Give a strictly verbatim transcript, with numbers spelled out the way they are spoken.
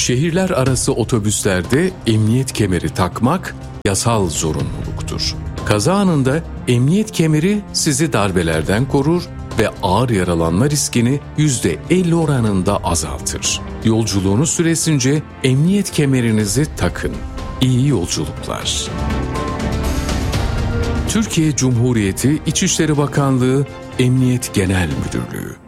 Şehirler arası otobüslerde emniyet kemeri takmak yasal zorunluluktur. Kaza anında emniyet kemeri sizi darbelerden korur ve ağır yaralanma riskini yüzde elli oranında azaltır. Yolculuğunuz süresince emniyet kemerinizi takın. İyi yolculuklar. Türkiye Cumhuriyeti İçişleri Bakanlığı Emniyet Genel Müdürlüğü